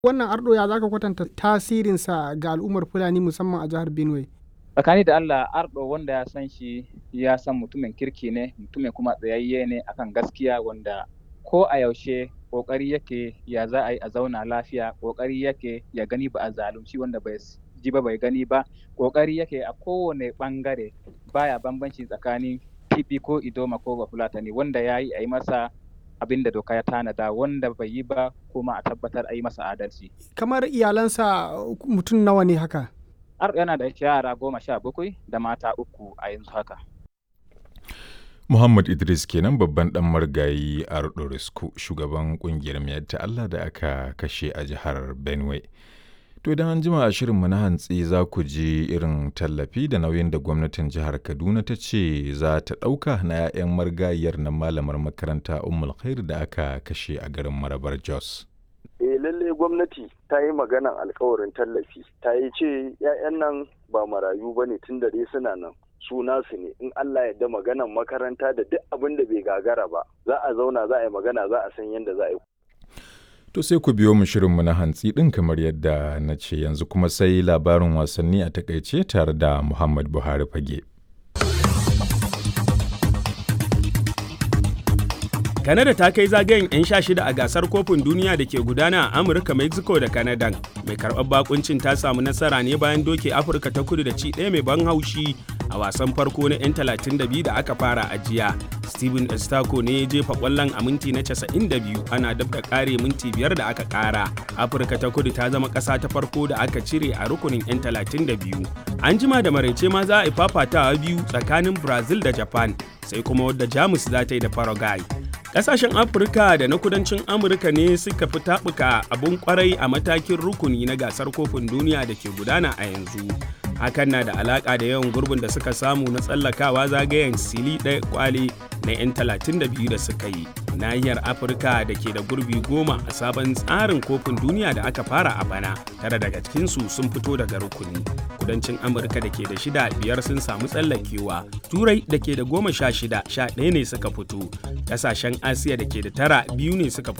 Wannan arɗo ya zaka kwatanta tasirinsa ga al'ummar Fulani musamman a jihar Benue? Tsakani da Allah, arɗo wanda ya san shi ya san mutumin kirki ne, mutumin kuma tsayayye ne akan gaskiya, wanda ko a yaushe ƙoƙari yake ya za a yi a zauna lafiya, ƙoƙari yake ya gani ba a zalunci wanda bai ji ba bai gani ba, ƙoƙari yake a kowane ɓangare baya bambanci tsakanin Tibi ko Idoma ko Bafulatani, wanda ya yi a yi masa abin da doka ya tanada, wanda bai yi ba kuma a tabbatar a yi masa adalci. Kamar iyalansa mutum nawa ne haka? Arɗo yana da yara 17 da mata 3 a yanzu haka. Muhammad Idris kenan, babban ɗan marigayi Arɗo Risku, shugaban ƙungiyar Miyatta Allah da aka kashe a jihar Benue. To idan an jima a shirinmu na hantsi za ku ji irin tallafi da nauyin da gwamnatin jihar Kaduna ta ce za ta ɗauka na 'ya'yan marigayiyar nan malamar makaranta Ummul Khair da aka kashe a garin Marabar Jos. Lalle gwamnati ta yi maganan alkawarin tallafi, ta yi ce 'ya'yan nan ba marayu ba ne, tun da dai suna nan su nasu ne, in Allah ya da maganan makaranta da duk abin da bai gagara ba za a zauna za a yi magana, za a san yadda za a yi. To sai ku biyo mu shirinmu na hantsi ɗin kamar yadda na ce, yanzu kuma sai labarin wasanni a takaice tare da Muhammad Buhari Fage. Canada ta kai zagayen 'yan 16 a gasar kofin duniya da ke gudana a Amurka, Mexico da Canada. Mai karɓar bakuncin ta samu nasara ne bayan doke Afirka ta Kudu da ci ɗaya mai ban haushi a wasan farko na 'yan 32 da aka fara a jiya. Steven Estako ne ya jefa ƙwallon a minti na 92, ana dab da ƙare minti 5 da aka ƙara. Afirka ta Kudu ta zama ƙasa ta farko da aka cire a rukunin 'yan 32. An jima da maraice ma za a yi fafatawa biyu tsakanin Brazil da Japan, sai kuma wadda Jamus za ta yi da Paraguay. Ƙasashen Afirka da na kudancin Amurka ne suka fi taɓuka abun ƙwarai a matakin rukuni na gasar kofin duniya da ke gudana a yanzu. Hakan na da alaƙa da yawan gurbin da suka samu na tsallakawa zagayen sili ɗaya kwale na 'yan 32 da suka yi. Nahiyar Afirka da ke da gurbi 10 a sabon tsarin kofin duniya da aka fara a bana, 9 daga cikinsu sun fito daga rukuni. Kudancin Amurka da ke da 6, 5 sun samu tsallakewa. Turai da ke da 16, 11 ne suka fito. Ƙasashen Asiya da ke da 9, 2 ne suka fito